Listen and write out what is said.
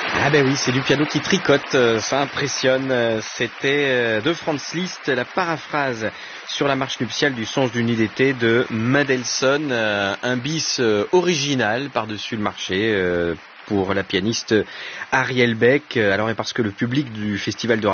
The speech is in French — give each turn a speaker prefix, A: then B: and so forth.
A: Ah ben oui, c'est du piano qui tricote, ça impressionne. C'était de Franz Liszt, la paraphrase sur la marche nuptiale du Songe d'une nuit d'été de Mendelssohn, un bis original par-dessus le marché pour la pianiste Ariel Beck. Alors et parce que le public du festival de